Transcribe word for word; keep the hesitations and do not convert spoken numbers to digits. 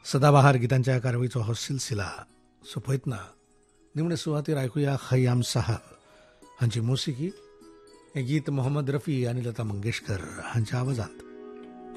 सदाबहार गीतांच्या कारवाईचो हो सिलसिला सोपयतना निमणे सुवातेर आयकुया खय्याम साहब हांची मोसिकी. हें गीत मोहम्मद रफी आनी लता मंगेशकर हांच्या आवाजांत.